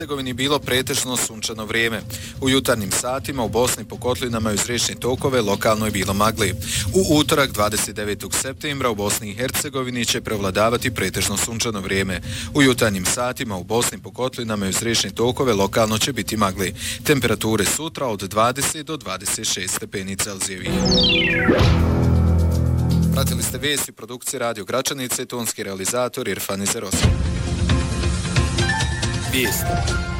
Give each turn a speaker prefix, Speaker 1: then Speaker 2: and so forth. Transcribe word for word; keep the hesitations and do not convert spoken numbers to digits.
Speaker 1: Hercegovini bilo pretežno sunčano vrijeme. U jutarnjim satima u Bosni po kotlinama i uz riječne tokove lokalno je bilo magli. U utorak dvadeset devetog septembra u Bosni i Hercegovini će prevladavati pretežno sunčano vrijeme. U jutarnjim satima u Bosni po kotlinama i uz riječne tokove lokalno će biti magli. Temperature sutra od dvadeset do dvadeset šest stepeni Celzijevih. Pratili ste vijesti produkcije Radio Gračanice, tonski realizator Irfan Izerosa. Vijesti.